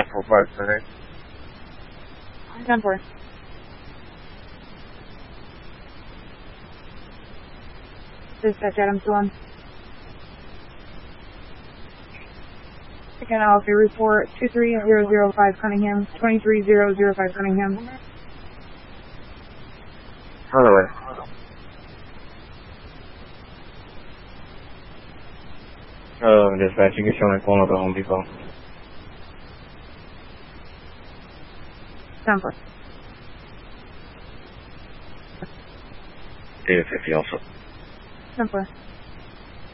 455 10-4. Dispatch Adams 1. Again, I'll be report 23005 Cunningham, 23005 Cunningham. On the way. Dispatch, you can show me pulling up at Home Depot. 10-4. Data 50 also. 10-4.